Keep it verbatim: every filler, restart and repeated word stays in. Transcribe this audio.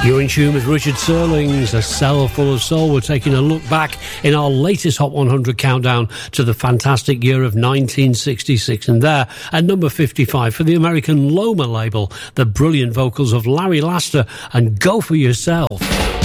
You're in tune with Richard Serling's A Cell Full of Soul. We're taking a look back in our latest Hot one hundred countdown to the fantastic year of nineteen sixty-six. And there, at number fifty-five, for the American Loma label, the brilliant vocals of Larry Laster and Go For Yourself.